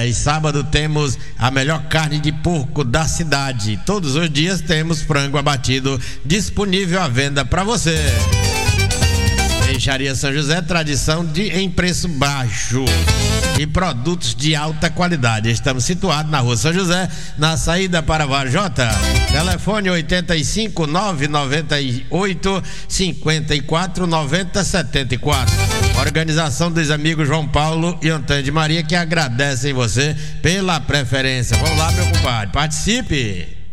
E sábado temos a melhor carne de porco da cidade. Todos os dias temos frango abatido disponível à venda para você. Peixaria São José, tradição em preço baixo e produtos de alta qualidade. Estamos situados na Rua São José, na saída para Varjota. Telefone 85 998 54 90 74. Organização dos amigos João Paulo e Antônio de Maria, que agradecem você pela preferência. Vamos lá, meu compadre, participe!